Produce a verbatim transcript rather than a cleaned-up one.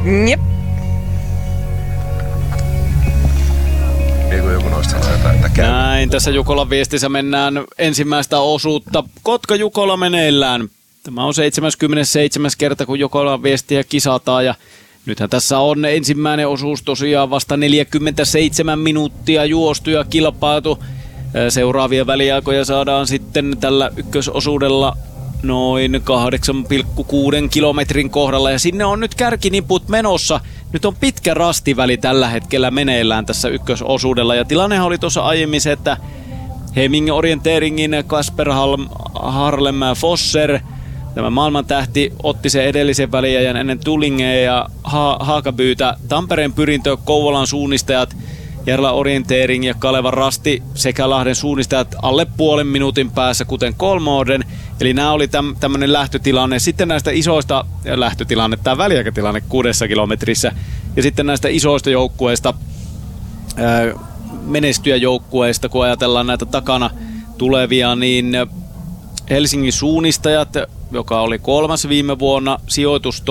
Jep. Niin kuin joku noista sanoo jotain, että käy. Näin, tässä Jukolan viestissä mennään ensimmäistä osuutta. Kotka-Jukola meneillään. Tämä on seitsemänkymmentäseitsemäs kerta, kun Jukolan viestiä kisataan ja nythän tässä on ensimmäinen osuus tosiaan vasta neljäkymmentäseitsemän minuuttia juostu ja kilpailtu. Seuraavia väliaikoja saadaan sitten tällä ykkösosuudella noin kahdeksan pilkku kuusi kilometrin kohdalla ja sinne on nyt kärkiniput menossa. Nyt on pitkä rastiväli tällä hetkellä meneillään tässä ykkösosuudella ja tilannehan oli tuossa aiemmin se, että Hemming Orienteeringin Kasper Harlem Fosser, tämä maailman tähti, otti sen edellisen väliajan ennen Tullingea ja ha- Haakabyytä. Tampereen pyrintö, Kouvolan suunnistajat, Järla Orienteering ja Kalevan Rasti sekä Lahden suunnistajat alle puolen minuutin päässä, kuten Kolmoorden. Eli nämä oli täm, tämmöinen lähtötilanne. Sitten näistä isoista lähtötilanne, tämä väliaikatilanne kuudessa kilometrissä. Ja sitten näistä isoista joukkueista, ää, menestyjäjoukkueista, kun ajatellaan näitä takana tulevia, niin Helsingin suunnistajat, joka oli kolmas viime vuonna, sijoitus